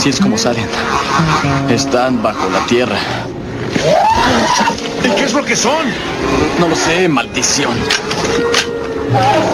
Así es como salen. Están bajo la tierra. ¿Y qué es lo que son? No lo sé, maldición.